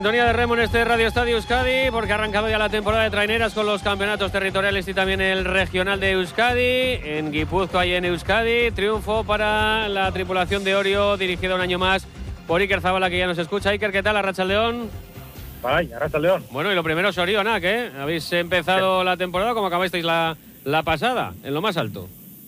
Sintonía de remo en este Radio Estadio Euskadi, porque ha arrancado ya la temporada de traineras con los campeonatos territoriales y también el regional de Euskadi. En Guipúzcoa y en Euskadi, triunfo para la tripulación de Orio, dirigida un año más por Iker Zabala, que ya nos escucha. Iker, ¿qué tal? Arratsaldeon. Vaya, Arratsaldeon. Bueno, y lo primero es Orionak, ¿eh? Habéis empezado la temporada como acabasteis la pasada, en lo más alto.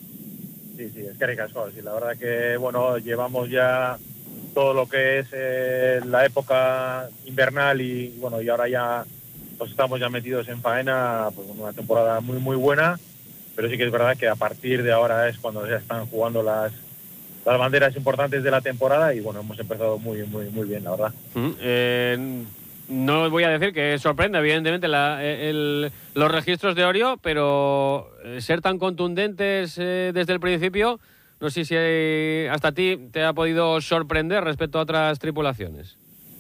Sí, es que ricasco. Sí, la verdad que, bueno, llevamos ya todo lo que es la época invernal y bueno, y ahora ya pues estamos ya metidos en faena, pues una temporada muy buena, pero sí que es verdad que a partir de ahora es cuando ya están jugando las banderas importantes de la temporada y bueno, hemos empezado muy bien, la verdad. No voy a decir que sorprenda, evidentemente, los registros de Orio, pero ser tan contundentes desde el principio, no sé si hasta a ti te ha podido sorprender respecto a otras tripulaciones.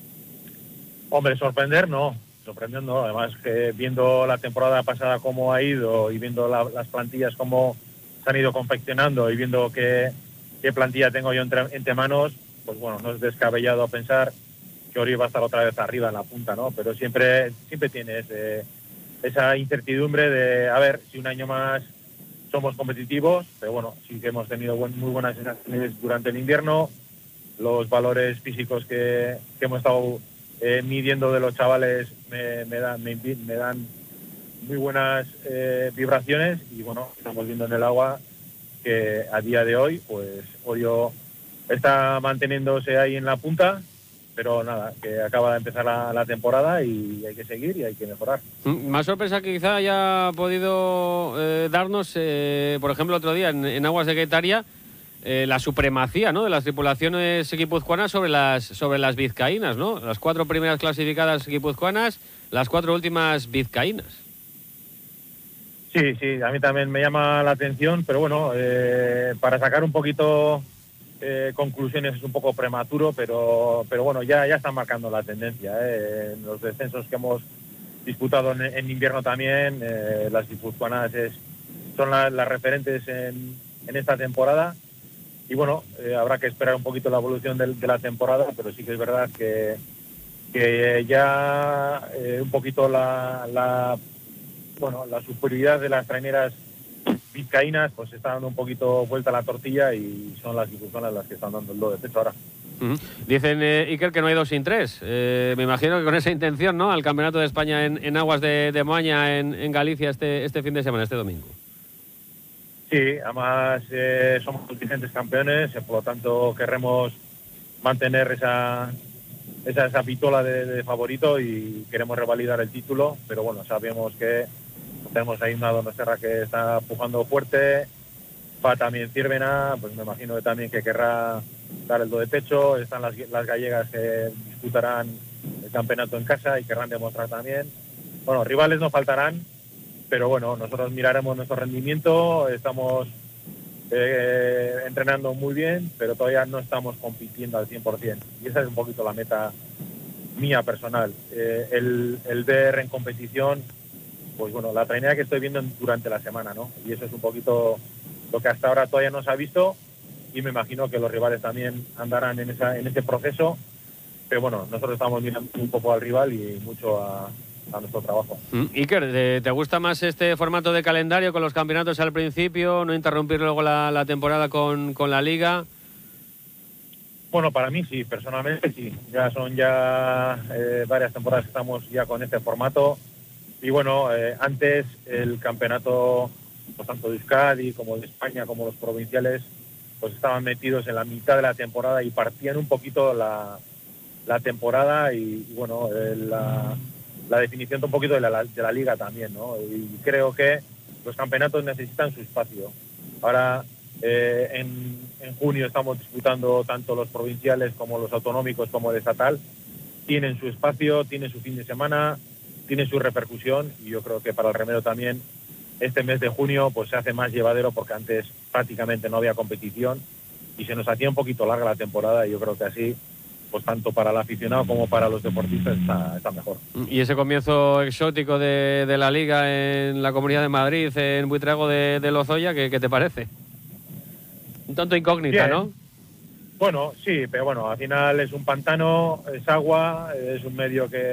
Hombre, sorprender no. Además, que viendo la temporada pasada cómo ha ido y viendo las plantillas cómo se han ido confeccionando y viendo qué plantilla tengo yo entre manos, pues bueno, no es descabellado pensar que Orio va a estar otra vez arriba en la punta, ¿no? Pero siempre tienes esa incertidumbre de a ver si un año más somos competitivos, pero bueno, sí que hemos tenido muy buenas sensaciones durante el invierno. Los valores físicos que hemos estado midiendo de los chavales me dan muy buenas vibraciones y bueno, estamos viendo en el agua que a día de hoy pues Orio está manteniéndose ahí en la punta, pero nada, que acaba de empezar la temporada y hay que seguir y hay que mejorar. Más sorpresa que quizá haya podido darnos, por ejemplo, otro día en aguas de Guetaria, la supremacía, ¿no?, de las tripulaciones guipuzcoanas sobre las vizcaínas, ¿no? Las 4 primeras clasificadas guipuzcoanas, las 4 últimas vizcaínas. Sí, a mí también me llama la atención, pero bueno, para sacar un poquito conclusiones es un poco prematuro, pero bueno, ya están marcando la tendencia. En los descensos que hemos disputado en invierno también, las guipuzcoanas son las referentes en esta temporada. Y bueno, habrá que esperar un poquito la evolución de la temporada, pero sí que es verdad que ya un poquito la superioridad de las traineras vizcaínas pues está dando un poquito vuelta a la tortilla y son las guipuzcoanas las que están dando el do de pecho ahora. Dicen, Iker, que no hay 2 sin 3. Me imagino que con esa intención, ¿no?, al Campeonato de España en aguas de Moaña, en Galicia, este fin de semana, este domingo. Sí, además somos vigentes campeones, por lo tanto querremos mantener esa pitola de favorito y queremos revalidar el título, pero bueno, sabemos que tenemos ahí una Donostiarra que está empujando fuerte, va también Círvena, pues me imagino que también que querrá dar el do de pecho, están las gallegas que disputarán el campeonato en casa y querrán demostrar también. Bueno, rivales no faltarán, pero bueno, nosotros miraremos nuestro rendimiento, estamos entrenando muy bien, pero todavía no estamos compitiendo al 100%. Y esa es un poquito la meta mía personal, el ver en competición, pues bueno, la trainera que estoy viendo durante la semana, ¿no? Y eso es un poquito lo que hasta ahora todavía no se ha visto y me imagino que los rivales también andarán en ese proceso, pero bueno, nosotros estamos mirando un poco al rival y mucho a nuestro trabajo. Iker, ¿te gusta más este formato de calendario con los campeonatos al principio, no interrumpir luego la temporada con la liga? Bueno, para mí sí, personalmente sí. Son varias temporadas que estamos ya con este formato. Y bueno, antes el campeonato, pues tanto de Euskadi como de España, como los provinciales, pues estaban metidos en la mitad de la temporada y partían un poquito la temporada y bueno, la definición un poquito de la liga también, ¿no? Y creo que los campeonatos necesitan su espacio. Ahora, en junio estamos disputando tanto los provinciales como los autonómicos como el estatal. Tienen su espacio, tienen su fin de semana, tiene su repercusión y yo creo que para el remero también este mes de junio pues se hace más llevadero porque antes prácticamente no había competición y se nos hacía un poquito larga la temporada y yo creo que así pues tanto para el aficionado como para los deportistas está mejor. Y ese comienzo exótico de la liga en la Comunidad de Madrid, en Buitrago de Lozoya, ¿qué te parece? Un tanto incógnita, bien, ¿no? Bueno, sí, pero bueno, al final es un pantano, es agua, es un medio que